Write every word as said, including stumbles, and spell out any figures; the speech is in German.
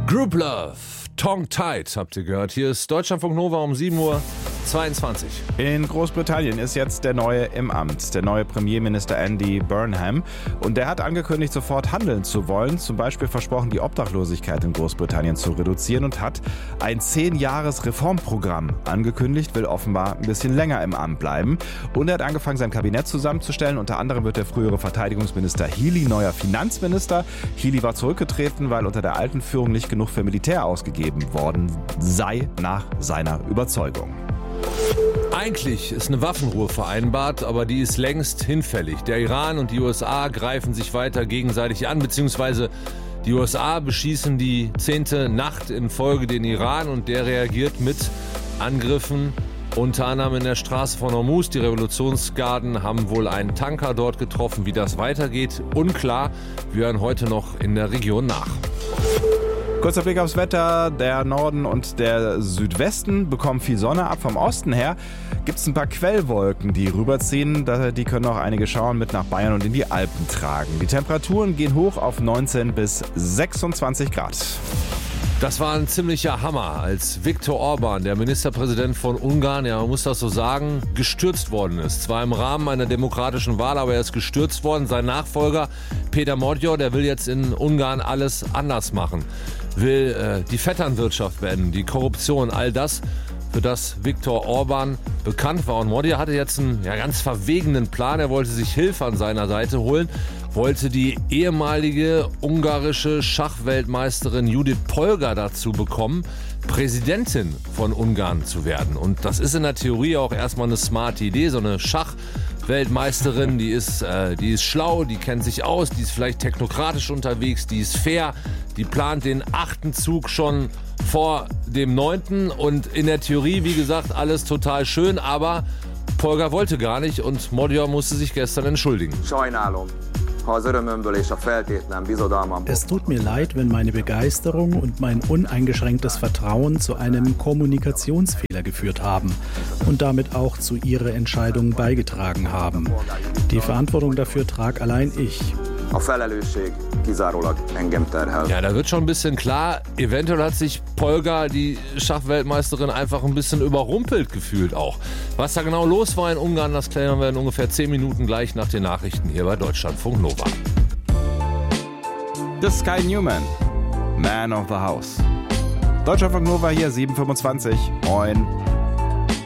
Group Love, Tongue Tied, habt ihr gehört. Hier ist Deutschlandfunk Nova um sieben Uhr zweiundzwanzig. In Großbritannien ist jetzt der Neue im Amt, der neue Premierminister Andy Burnham. Und der hat angekündigt, sofort handeln zu wollen. Zum Beispiel versprochen, die Obdachlosigkeit in Großbritannien zu reduzieren und hat ein zehn-Jahres-Reformprogramm angekündigt, will offenbar ein bisschen länger im Amt bleiben. Und er hat angefangen, sein Kabinett zusammenzustellen. Unter anderem wird der frühere Verteidigungsminister Healey neuer Finanzminister. Healey war zurückgetreten, weil unter der alten Führung nicht genug für Militär ausgegeben worden sei, nach seiner Überzeugung. Eigentlich ist eine Waffenruhe vereinbart, aber die ist längst hinfällig. Der Iran und die U S A greifen sich weiter gegenseitig an, beziehungsweise die U S A beschießen die zehnte Nacht in Folge den Iran und der reagiert mit Angriffen, unter anderem in der Straße von Hormuz. Die Revolutionsgarden haben wohl einen Tanker dort getroffen. Wie das weitergeht, unklar. Wir hören heute noch in der Region nach. Kurzer Blick aufs Wetter. Der Norden und der Südwesten bekommen viel Sonne ab. Vom Osten her gibt es ein paar Quellwolken, die rüberziehen. Die können auch einige Schauern mit nach Bayern und in die Alpen tragen. Die Temperaturen gehen hoch auf neunzehn bis sechsundzwanzig Grad. Das war ein ziemlicher Hammer, als Viktor Orban, der Ministerpräsident von Ungarn, ja man muss das so sagen, gestürzt worden ist. Zwar im Rahmen einer demokratischen Wahl, aber er ist gestürzt worden. Sein Nachfolger Péter Magyar, der will jetzt in Ungarn alles anders machen. Will äh, die Vetternwirtschaft beenden, die Korruption, all das, für das Viktor Orban bekannt war. Und Magyar hatte jetzt einen ja, ganz verwegenen Plan. Er wollte sich Hilfe an seiner Seite holen, wollte die ehemalige ungarische Schachweltmeisterin Judith Polgar dazu bekommen, Präsidentin von Ungarn zu werden. Und das ist in der Theorie auch erstmal eine smarte Idee, so eine Schachweltmeisterin, die ist, äh, die ist schlau, die kennt sich aus, die ist vielleicht technokratisch unterwegs, die ist fair, die plant den achten Zug schon vor dem neunten und in der Theorie, wie gesagt, alles total schön, aber Polgar wollte gar nicht und Magyar musste sich gestern entschuldigen. Es tut mir leid, wenn meine Begeisterung und mein uneingeschränktes Vertrauen zu einem Kommunikationsfehler geführt haben und damit auch zu Ihrer Entscheidung beigetragen haben. Die Verantwortung dafür trage allein ich. Ja, da wird schon ein bisschen klar, eventuell hat sich Polgar, die Schachweltmeisterin, einfach ein bisschen überrumpelt gefühlt auch. Was da genau los war in Ungarn, das klären wir in ungefähr zehn Minuten gleich nach den Nachrichten hier bei Deutschlandfunk Nova. Das ist Sky Newman, Man of the House. Deutschlandfunk Nova hier, sieben Uhr fünfundzwanzig. Moin.